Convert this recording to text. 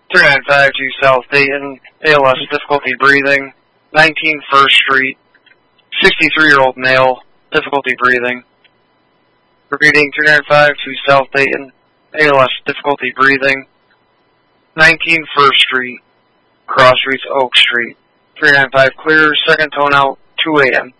395 to South Dayton, ALS difficulty breathing, 19 First Street, 63-year-old male, difficulty breathing. Repeating, 395 to South Dayton, ALS difficulty breathing, 19 First Street, cross streets Oak Street. 395 clear, second tone out, 2 a.m.